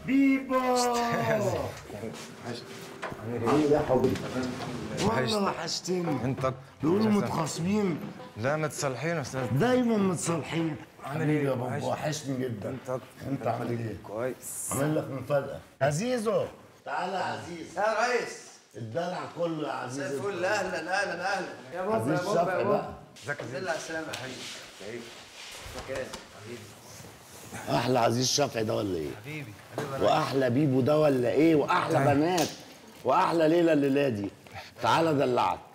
بيبو عامل ايه يا حبيبي؟ والله وحشتني. انت بيقولوا متخاصمين. لا متصالحين يا استاذ. دايما متصالحين. عامل ايه يا بابا؟ وحشني جدا. انت عامل ايه؟ كويس. عامل لك مفاجأة. عزيزو تعالى يا عزيز. يا ريس الدلع كله يا عزيز. زي الفل. اهلا اهلا اهلا يا بابا. عزيز شفقي بقى. ازيك يا الحمد لله على السلامة يا حبيبي. مكان حبيبي. احلى عزيز شفقي ده ولا ايه؟ حبيبي واحلى بيبو ده ولا ايه؟ واحلى بنات واحلى ليله الليله دي. تعالى دلعك.